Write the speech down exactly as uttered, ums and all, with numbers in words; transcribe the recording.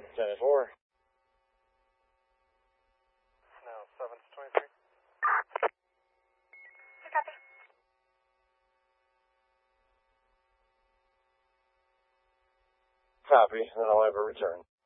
ten four. Now seven twenty-three. Copy. Copy, then I'll have a return.